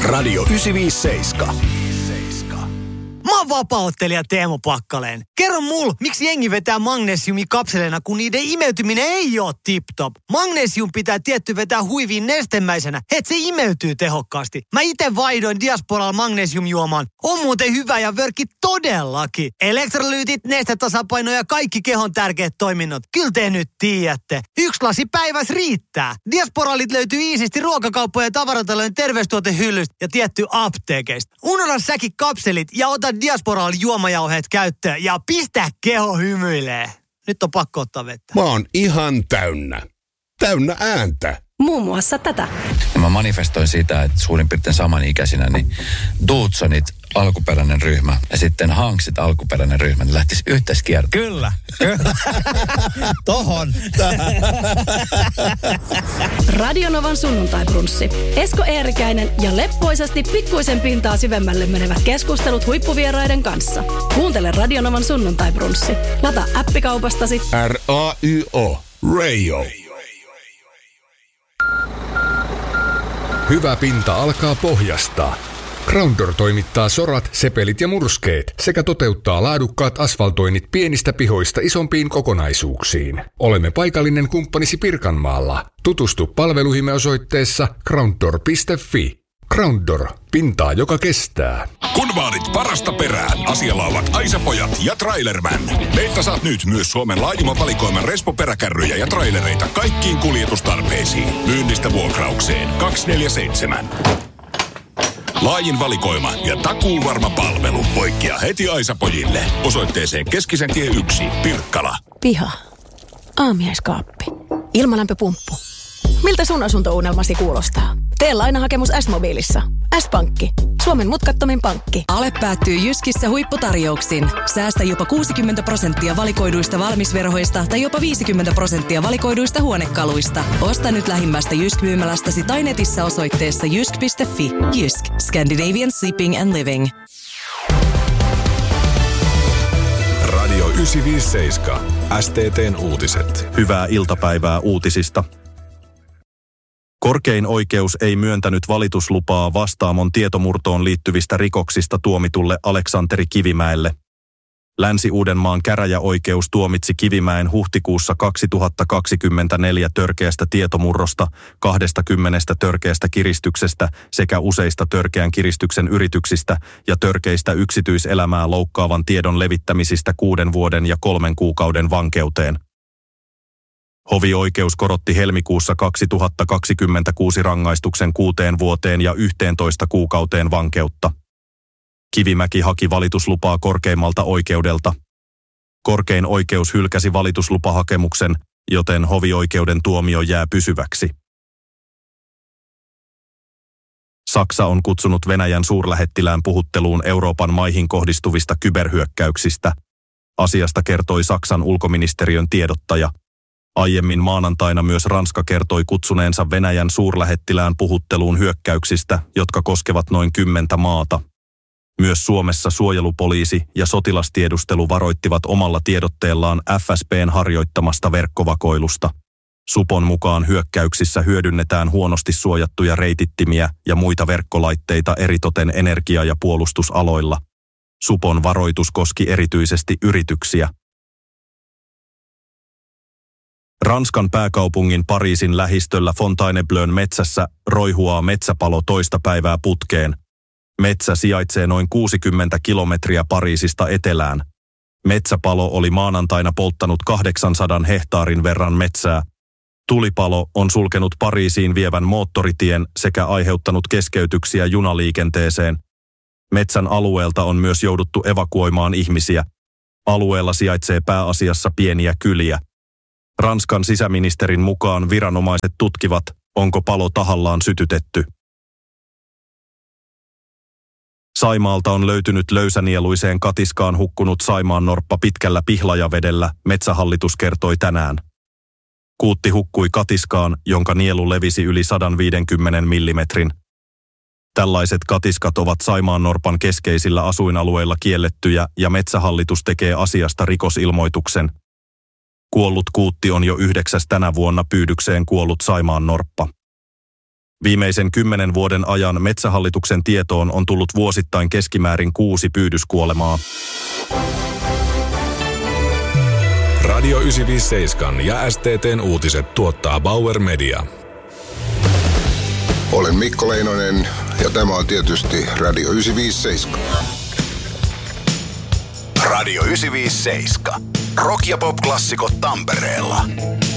Radio 957. Mä oon vapaa-ottelija Teemu Pakkaleen. Kerro mulle, miksi jengi vetää magnesiumikapseleina, kun niiden imeytyminen ei oo tip-top. Magnesium pitää tietty vetää huiviin nestemäisenä, et se imeytyy tehokkaasti. Mä ite vaihdoin Diasporalla magnesiumjuomaan. On muuten hyvä ja vörkki todellakin. Elektrolyytit, nestetasapaino ja kaikki kehon tärkeät toiminnot. Kyllä te nyt tiedätte. 1 lasi päivässä riittää. Diasporalit löytyy iisisti ruokakauppojen ja tavaratalojen terveystuotehyllystä ja tietty apteekeista. Unohda säkin kapselit ja ota Diasporal juomajauheet käyttöön ja pistä keho hymyilee. Nyt on pakko ottaa vettä. Mä oon ihan täynnä. Täynnä ääntä. Muun muassa tätä. Ja mä manifestoin sitä, että suurin piirtein samanikäisinä, niin Dudesonit alkuperäinen ryhmä ja sitten Hanksit alkuperäinen ryhmä, niin lähtisi yhteiskiertoon. Kyllä. Tohon. Radionovan sunnuntaibrunsssi. Esko Eerikäinen ja leppoisasti pikkuisen pintaa syvemmälle menevät keskustelut huippuvieraiden kanssa. Kuuntele Radionovan sunnuntaibrunsssi. Lataa appikaupastasi R-A-Y-O. Radio. Hyvä pinta alkaa pohjasta. Groundor toimittaa sorat, sepelit ja murskeet sekä toteuttaa laadukkaat asfaltoinnit pienistä pihoista isompiin kokonaisuuksiin. Olemme paikallinen kumppanisi Pirkanmaalla. Tutustu palveluihimme osoitteessa groundor.fi. Groundor, pintaa joka kestää. Kun vaadit parasta perään, asialla ovat Aisa-pojat ja Trailerman. Meiltä saat nyt myös Suomen laajimman valikoiman Respo-peräkärryjä ja trailereita kaikkiin kuljetustarpeisiin. Myynnistä vuokraukseen 247. Laajin valikoima ja takuuvarma palvelu. Poikkea heti Aisa-pojille. Osoitteeseen Keskisentie 1, Pirkkala. piha. Aamiaiskaappi. Ilmalämpöpumppu. Miltä sun asuntounelmasi kuulostaa? Tee lainahakemus S-mobiilissa. S-pankki. Suomen mutkattomin pankki. Ale päättyy Jyskissä huipputarjouksin. Säästä jopa 60% valikoiduista valmisverhoista tai jopa 50% valikoiduista huonekaluista. Osta nyt lähimmästä Jysk-myymälästäsi tai netissä osoitteessa jysk.fi. Jysk. Scandinavian Sleeping and Living. Radio 957. STT:n uutiset. Hyvää iltapäivää uutisista. Korkein oikeus ei myöntänyt valituslupaa Vastaamon tietomurtoon liittyvistä rikoksista tuomitulle Aleksanteri Kivimäelle. Länsi-Uudenmaan käräjäoikeus tuomitsi Kivimäen huhtikuussa 2024 törkeästä tietomurrosta, 20 törkeästä kiristyksestä sekä useista törkeän kiristyksen yrityksistä ja törkeistä yksityiselämää loukkaavan tiedon levittämisistä 6 vuoden ja 3 kuukauden vankeuteen. Hovioikeus korotti helmikuussa 2026 rangaistuksen 6 vuoteen ja 11 kuukauteen vankeutta. Kivimäki haki valituslupaa korkeimmalta oikeudelta. Korkein oikeus hylkäsi valituslupahakemuksen, joten hovioikeuden tuomio jää pysyväksi. Saksa on kutsunut Venäjän suurlähettilään puhutteluun Euroopan maihin kohdistuvista kyberhyökkäyksistä. Asiasta kertoi Saksan ulkoministeriön tiedottaja. Aiemmin maanantaina myös Ranska kertoi kutsuneensa Venäjän suurlähettilään puhutteluun hyökkäyksistä, jotka koskevat noin 10 maata. Myös Suomessa suojelupoliisi ja sotilastiedustelu varoittivat omalla tiedotteellaan FSB:n harjoittamasta verkkovakoilusta. Supon mukaan hyökkäyksissä hyödynnetään huonosti suojattuja reitittimiä ja muita verkkolaitteita eritoten energia- ja puolustusaloilla. Supon varoitus koski erityisesti yrityksiä. Ranskan pääkaupungin Pariisin lähistöllä Fontainebleaun metsässä roihuaa metsäpalo toista päivää putkeen. Metsä sijaitsee noin 60 kilometriä Pariisista etelään. Metsäpalo oli maanantaina polttanut 800 hehtaarin verran metsää. Tulipalo on sulkenut Pariisiin vievän moottoritien sekä aiheuttanut keskeytyksiä junaliikenteeseen. Metsän alueelta on myös jouduttu evakuoimaan ihmisiä. Alueella sijaitsee pääasiassa pieniä kyliä. Ranskan sisäministerin mukaan viranomaiset tutkivat, onko palo tahallaan sytytetty. Saimaalta on löytynyt löysänieluiseen katiskaan hukkunut saimaannorppa pitkällä Pihlajavedellä, Metsähallitus kertoi tänään. Kuutti hukkui katiskaan, jonka nielu levisi yli 150 millimetrin. Tällaiset katiskat ovat saimaannorpan keskeisillä asuinalueilla kiellettyjä ja Metsähallitus tekee asiasta rikosilmoituksen. Kuollut kuutti on jo 9. tänä vuonna pyydykseen kuollut saimaannorppa. Viimeisen 10 vuoden ajan Metsähallituksen tietoon on tullut vuosittain keskimäärin 6 pyydyskuolemaa. Radio 957 ja STT:n uutiset tuottaa Bauer Media. Olen Mikko Leinonen ja tämä on tietysti Radio 957. Radio 957. Rock- ja pop-klassikot Tampereella.